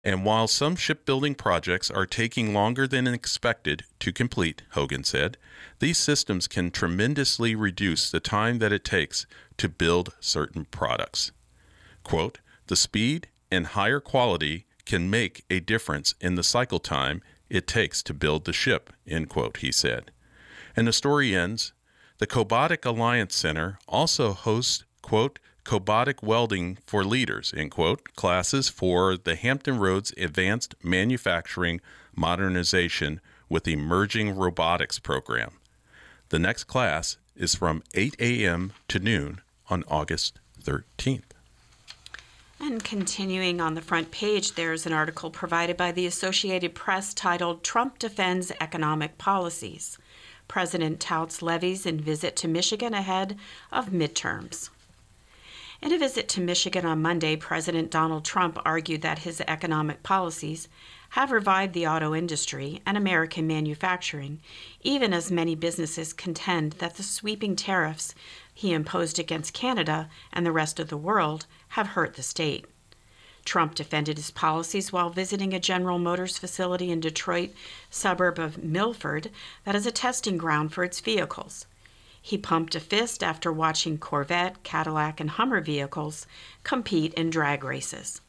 And while some shipbuilding projects are taking longer than expected to complete, Hogan said, these systems can tremendously reduce the time that it takes to build certain products. Quote, the speed and higher quality can make a difference in the cycle time it takes to build the ship, end quote, he said. And the story ends, the Cobotic Alliance Center also hosts, quote, Cobotic Welding for Leaders, end quote, classes for the Hampton Roads Advanced Manufacturing Modernization with Emerging Robotics program. The next class is from 8 a.m. to noon on August 13th. And continuing on the front page, there's an article provided by the Associated Press titled Trump Defends Economic Policies. President touts levies in visit to Michigan ahead of midterms. In a visit to Michigan on Monday, President Donald Trump argued that his economic policies have revived the auto industry and American manufacturing, even as many businesses contend that the sweeping tariffs he imposed against Canada and the rest of the world have hurt the state. Trump defended his policies while visiting a General Motors facility in Detroit suburb of Milford that is a testing ground for its vehicles. He pumped a fist after watching Corvette, Cadillac, and Hummer vehicles compete in drag races.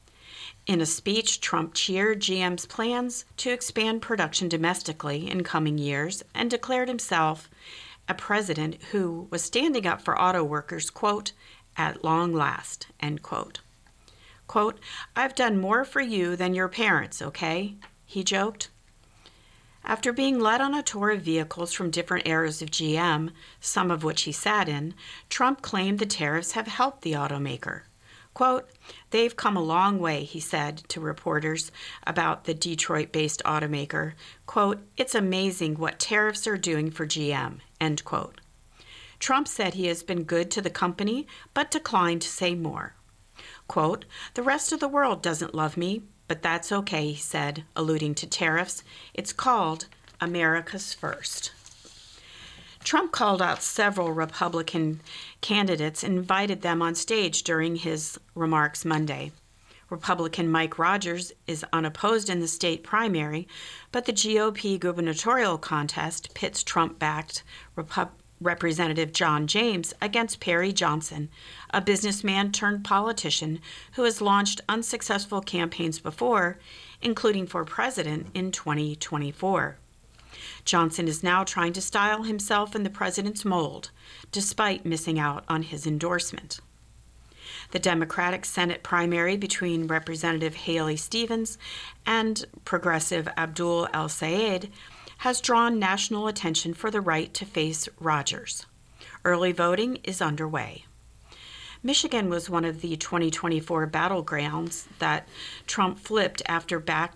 In a speech, Trump cheered GM's plans to expand production domestically in coming years and declared himself a president who was standing up for auto workers, quote, at long last, end quote. Quote, I've done more for you than your parents, okay? He joked. After being led on a tour of vehicles from different eras of GM, some of which he sat in, Trump claimed the tariffs have helped the automaker. Quote, they've come a long way, he said to reporters about the Detroit-based automaker. Quote, it's amazing what tariffs are doing for GM, end quote. Trump said he has been good to the company, but declined to say more. Quote, the rest of the world doesn't love me, but that's okay, he said, alluding to tariffs. It's called America's First. Trump called out several Republican candidates and invited them on stage during his remarks Monday. Republican Mike Rogers is unopposed in the state primary, but the GOP gubernatorial contest pits Trump-backed Representative John James against Perry Johnson, a businessman turned politician who has launched unsuccessful campaigns before, including for president in 2024. Johnson is now trying to style himself in the president's mold, despite missing out on his endorsement. The Democratic Senate primary between Representative Haley Stevens and progressive Abdul El-Sayed has drawn national attention for the right to face Rogers. Early voting is underway. Michigan was one of the 2024 battlegrounds that Trump flipped after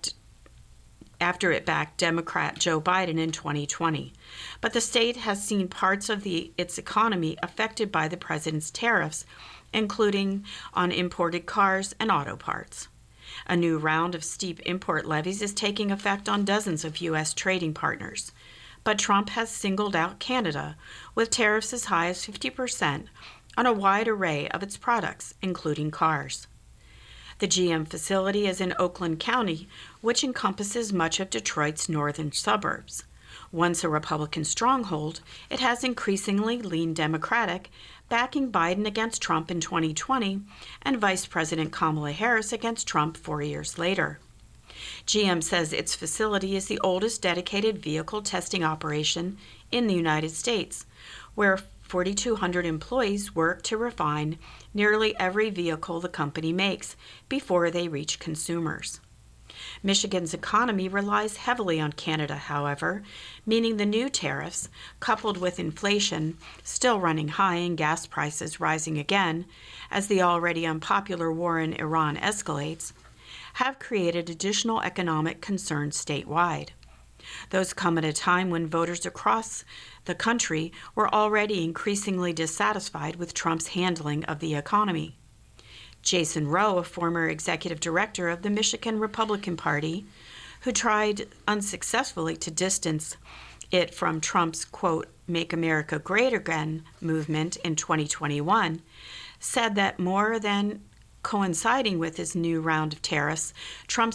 it backed Democrat Joe Biden in 2020. But the state has seen parts of its economy affected by the president's tariffs, including on imported cars and auto parts. A new round of steep import levies is taking effect on dozens of U.S. trading partners. But Trump has singled out Canada, with tariffs as high as 50% on a wide array of its products, including cars. The GM facility is in Oakland County, which encompasses much of Detroit's northern suburbs. Once a Republican stronghold, it has increasingly leaned Democratic, backing Biden against Trump in 2020 and Vice President Kamala Harris against Trump 4 years later. GM says its facility is the oldest dedicated vehicle testing operation in the United States, where 4,200 employees work to refine nearly every vehicle the company makes before they reach consumers. Michigan's economy relies heavily on Canada, however, meaning the new tariffs, coupled with inflation still running high and gas prices rising again as the already unpopular war in Iran escalates, have created additional economic concerns statewide. Those come at a time when voters across the country were already increasingly dissatisfied with Trump's handling of the economy. Jason Rowe, a former executive director of the Michigan Republican Party, who tried unsuccessfully to distance it from Trump's, quote, Make America Great Again movement in 2021, said that more than, Coinciding with his new round of tariffs, Trump